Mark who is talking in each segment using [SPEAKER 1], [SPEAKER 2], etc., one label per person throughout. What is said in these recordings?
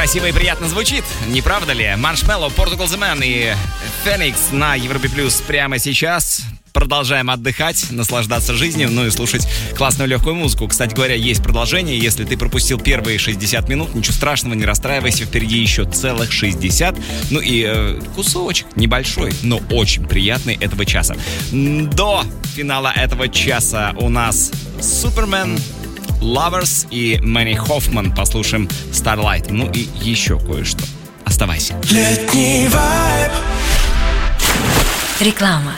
[SPEAKER 1] Красиво и приятно звучит, не правда ли? Marshmello, Portugal The Man и Phoenix на Европе Плюс прямо сейчас. Продолжаем отдыхать, наслаждаться жизнью, ну и слушать классную легкую музыку. Кстати говоря, есть продолжение. Если ты пропустил первые 60 минут, ничего страшного, не расстраивайся, впереди еще целых 60. Ну и кусочек небольшой, но очень приятный этого часа. До финала этого часа у нас Superman, Lovers и Мэнни Хоффман. Послушаем Starlight. Ну и еще кое-что. Оставайся.
[SPEAKER 2] Летний вайб.
[SPEAKER 3] Реклама.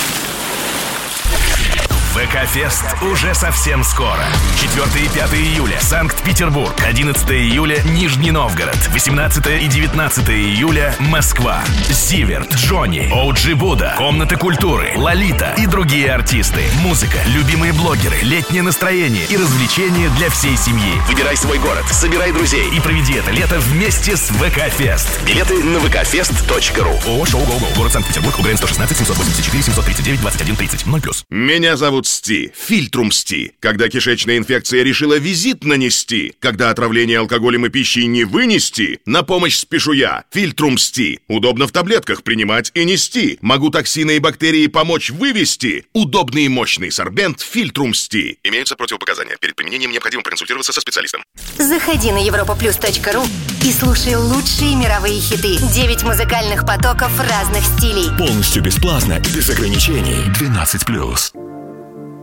[SPEAKER 4] ВК-фест уже совсем скоро. 4 и 5 июля Санкт-Петербург, 11 июля Нижний Новгород, 18 и 19 июля Москва. Зиверт, Джонни, Оуджи Буда, Комната культуры, Лолита и другие артисты. Музыка, любимые блогеры, летнее настроение и развлечения для всей семьи. Выбирай свой город, собирай друзей и проведи это лето вместе с ВК-фест. Билеты на vkfest.ru. ООО «Шоу Го-Го». Город Санкт-Петербург, УГРН 116 784 739 2130 0+.
[SPEAKER 5] Меня зовут Сти, Фильтрум Сти. Когда кишечная инфекция решила визит нанести, когда отравление алкоголем и пищей не вынести, на помощь спешу я, Фильтрум Сти. Удобно в таблетках принимать и нести. Могу токсины и бактерии помочь вывести. Удобный и мощный сорбент Фильтрум Сти. Имеются противопоказания. Перед применением необходимо проконсультироваться со специалистом.
[SPEAKER 6] Заходи на europaplus.ru и слушай лучшие мировые хиты. 9 музыкальных потоков разных стилей.
[SPEAKER 2] Полностью бесплатно и без ограничений. 12+.